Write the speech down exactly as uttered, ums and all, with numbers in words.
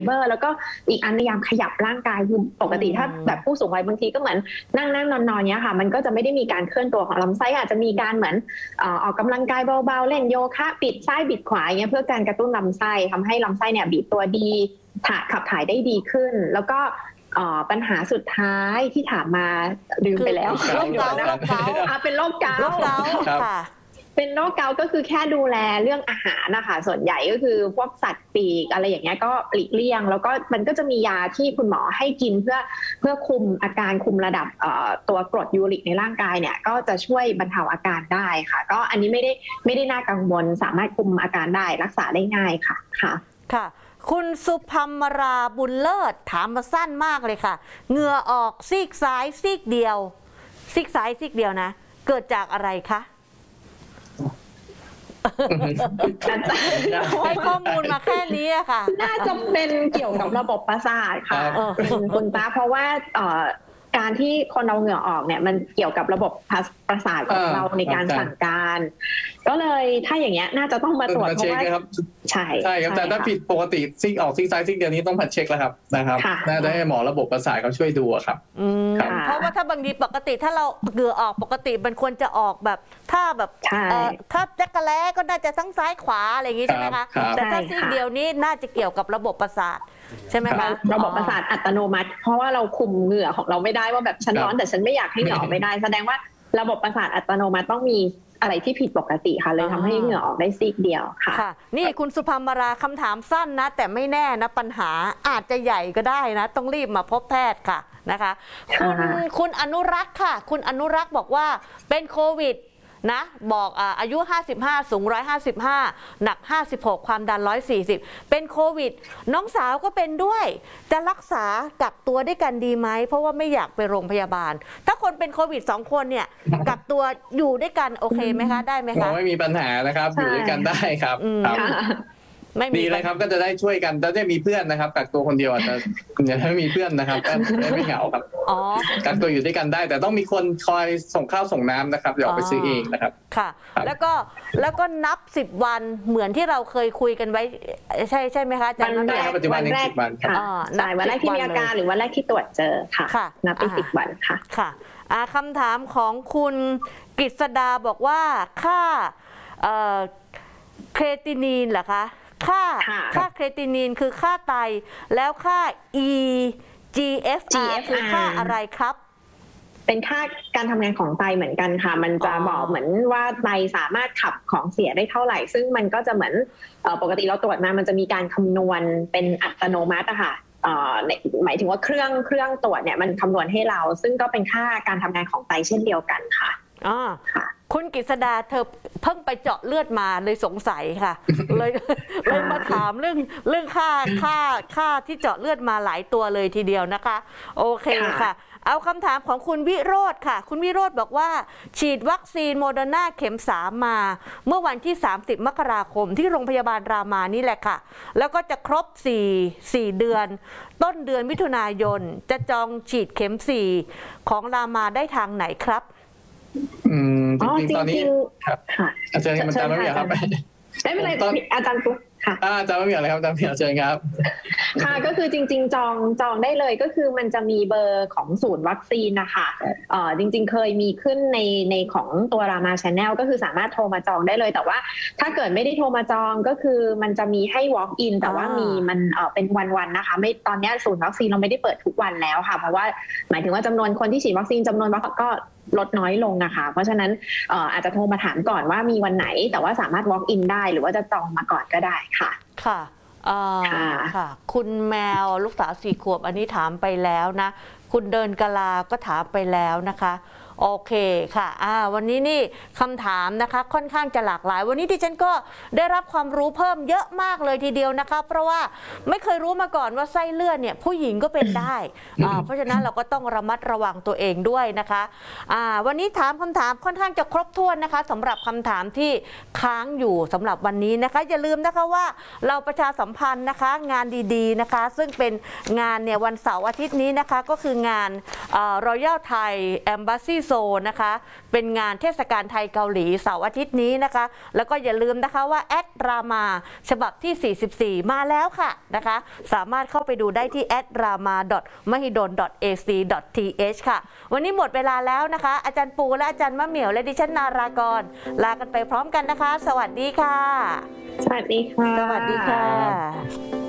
เบอร์แล้วก็อีกอันพยายามขยับร่างกายคือปกติถ้าแบบผู้สูงวัยบางทีก็เหมือนนั่งนั่งนอนนอนเนี้ยค่ะมันก็จะไม่ได้มีการเคลื่อนตัวของลำไส้อาจจะมีการเหมือนออกกำลังกายเบาๆเล่นโยคะบิดซ้ายบิดขวาอย่างเงี้ยเพื่อการกระตุ้นลำไส้ทำให้ลำไส้เนี่ยบีบตัวดีถ่ายขับถ่ายได้ดีขึ้นแล้วก็ปัญหาสุดท้ายที่ถามมาลืมไปแล้วโรคเกาต์โรคเกาต์เป็นโรคเกาต์ค่ะเป็นโรคเกาต์ก็คือแค่ดูแลเรื่องอาหารนะคะส่วนใหญ่ก็คือพวกสัตว์ปีกอะไรอย่างเงี้ยก็หลีกเลี่ยงแล้วก็มันก็จะมียาที่คุณหมอให้กินเพื่อเพื่อคุมอาการคุมระดับตัวกรดยูริกในร่างกายเนี่ยก็จะช่วยบรรเทาอาการได้ค่ะก็อันนี้ไม่ได้ไม่ได้น่ากังวลสามารถคุมอาการได้รักษาได้ง่ายค่ะค่ะค่ะคุณสุภัมราบุญเลิศถามมาสั้นมากเลยค่ะเหงื่อออกซีกซ้ายซีกเดียวซีกซ้ายซีกเดียวนะเกิดจากอะไรคะให้ข้อมูลมาแค่นี้ค่ะน่าจะเป็นเกี่ยวกับระบบประสาทค่ะคุณตาเพราะว่าการที่คนเราเหงื่อออกเนี่ยมันเกี่ยวกับระบบประสาทของเราในการสั่งการก็เลยถ้าอย่างเงี้ยน่าจะต้องมาตรวจเพราะว่าใช่ใช่ครับแต่ถ้าผิดปกติซิกออกซิกซ้ายซิกเดียวนี้ต้องผัดเช็คแล้วครับนะครับน่าจะให้หมอระบบประสาทเขาช่วยดูครับเพราะว่าถ้าบางทีปกติถ้าเราเหงื่อออกปกติมันควรจะออกแบบถ้าแบบถ้าจักรแล้ก็น่าจะทั้งซ้ายขวาอะไรอย่างงี้ใช่ไหมคะแต่ถ้าซิกเดียวนี้น่าจะเกี่ยวกับระบบประสาทใช่ไหมคะระบบประสาทอัตโนมัติเพราะว่าเราคุมเหงื่อของเราไม่ได้ว่าแบบฉันร้อนแต่ฉันไม่อยากให้เหงื่อออกไม่ได้แสดงว่าระบบประสาทอัตโนมัติต้องมีอะไรที่ผิดปกติค่ะเลยทำให้เหงื่อออกได้ซีกเดียวค่ะค่ะนี่คุณสุภัมราคำถามสั้นนะแต่ไม่แน่นะปัญหาอาจจะใหญ่ก็ได้นะต้องรีบมาพบแพทย์ค่ะนะคะคุณคุณอนุรักษ์ค่ะคุณอนุรักษ์บอกว่าเป็นโควิดนะบอกอายุห้าสิบห้าสูงหนึ่งร้อยห้าสิบห้าหนักห้าสิบหกความดันหนึ่งร้อยสี่สิบเป็นโควิดน้องสาวก็เป็นด้วยจะรักษากักตัวด้วยกันดีไหมเพราะว่าไม่อยากไปโรงพยาบาลถ้าคนเป็นโควิดสองคนเนี่ยกักตัวอยู่ด้วยกันโอเคไหมคะได้ไหมคะไม่มีปัญหานะครับอยู่ด้วยกันได้ครับไม่ดีเลยครับก็จะได้ช่วยกันจะได้มีเพื่อนนะครับกักตัวคนเดียวอาจจะอย่าให้มีเพื่อนนะครับก็ไม่เหงาครับกักตัวอยู่ด้วยกันได้แต่ต้องมีคนคอยส่งข้าวส่งน้ำนะครับอย่าไปซื้อเองนะครับค่ะแล้วก็แล้วก็นับสิบวันเหมือนที่เราเคยคุยกันไว้ใช่ใช่ไหมคะวันแรกวันแรกค่ะใช่วันแรกที่มีอาการหรือวันแรกที่ตรวจเจอค่ะนับไปสิบวันค่ะค่ะคำถามของคุณกฤษดาบอกว่าค่าเครตินีนเหรอคะค่าค่าเครตินีนคือค่าไตแล้วค่า อี จี เอฟ อาร์ คือค่าอะไรครับเป็นค่าการทำงานของไตเหมือนกันค่ะมันจะบอกเหมือนว่าไตสามารถขับของเสียได้เท่าไหร่ซึ่งมันก็จะเหมือนปกติเราตรวจมามันจะมีการคำนวณเป็นอัตโนมัติอะค่ะหมายถึงว่าเครื่องเครื่องตรวจเนี่ยมันคำนวณให้เราซึ่งก็เป็นค่าการทำงานของไตเช่นเดียวกันค่ะอ๋อค่ะคุณกฤษดาเธอเพิ่งไปเจาะเลือดมาเลยสงสัยค่ะเลยเลยมาถามเรื่องเรื่องค่าค่าค่าที่เจาะเลือดมาหลายตัวเลยทีเดียวนะคะโอเคค่ะเอาคำถามของคุณวิโรจน์ค่ะคุณวิโรจน์บอกว่าฉีดวัคซีนโมเดอร์นาเข็มสามมาเมื่อวันที่สามสิบมกราคมที่โรงพยาบาลรามานี่แหละค่ะแล้วก็จะครบสี่ สี่เดือนต้นเดือนมิถุนายนจะจองฉีดเข็มสี่ของรามาได้ทางไหนครับอืมจริงๆตอนนี้ครับอาจารย์มันจำไม่มีครับได้เป็นไรอาจารย์ปุ๊บค่ะอาจารย์ไม่มีอะไรครับอาจารย์เพียรเชิญครับค่ะก็คือจริงๆจองจองได้เลยก็คือมันจะมีเบอร์ของศูนย์วัคซีนนะคะเอ่อจริงๆเคยมีขึ้นในในของตัวรามาชาแนลก็คือสามารถโทรมาจองได้เลยแต่ว่าถ้าเกิดไม่ได้โทรมาจองก็คือมันจะมีให้ walk in แต่ว่ามีมันเอ่อเป็นวันๆนะคะไม่ตอนนี้ศูนย์วัคซีนเราไม่ได้เปิดทุกวันแล้วค่ะเพราะว่าหมายถึงว่าจำนวนคนที่ฉีดวัคซีนจำนวนก็ลดน้อยลงนะคะเพราะฉะนั้นเอ่ออาจจะโทรมาถามก่อนว่ามีวันไหนแต่ว่าสามารถ walk in ได้หรือว่าจะจองมาก่อนก็ได้ค่ะค่ะค่ะคุณแมวลูกสาวสี่ขวบอันนี้ถามไปแล้วนะคุณเดินกะลาก็ถามไปแล้วนะคะโอเคค่ะอ่าวันนี้นี่คำถามนะคะค่อนข้างจะหลากหลายวันนี้ดิฉันก็ได้รับความรู้เพิ่มเยอะมากเลยทีเดียวนะคะเพราะว่าไม่เคยรู้มาก่อนว่าไส้เลื่อนเนี่ยผู้หญิงก็เป็นได้อ่าเพราะฉะนั้นเราก็ต้องระมัดระวังตัวเองด้วยนะคะอ่าวันนี้ถามคำถามค่อนข้างจะครบถ้วนนะคะสำหรับคำถามที่ค้างอยู่สำหรับวันนี้นะคะอย่าลืมนะคะว่าเราประชาสัมพันธ์นะคะงานดีๆนะคะซึ่งเป็นงานเนี่ยวันเสาร์อาทิตย์นี้นะคะก็คืองาน Royal Thai Embassy โซลนะคะเป็นงานเทศกาลไทยเกาหลีเสาร์อาทิตย์นี้นะคะแล้วก็อย่าลืมนะคะว่าแอดรามาฉบับที่สี่สิบสี่มาแล้วค่ะนะคะสามารถเข้าไปดูได้ที่ แอดรามา ดอท มหิดล ดอท เอ ซี ดอท ที เอช ค่ะวันนี้หมดเวลาแล้วนะคะอาจารย์ปูและอาจารย์มะเหมี่ยวและดิฉันนารากรลากันไปพร้อมกันนะคะสวัสดีค่ะสวัสดีค่ะสวัสดีค่ะ